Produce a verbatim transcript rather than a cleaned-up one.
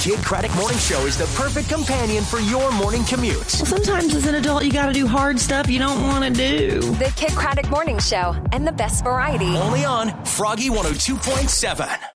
Kid Craddock Morning Show is the perfect companion for your morning commute. Well, sometimes as an adult, you got to do hard stuff you don't want to do. The Kid Craddock Morning Show and the best variety. Only on Froggy one oh two point seven.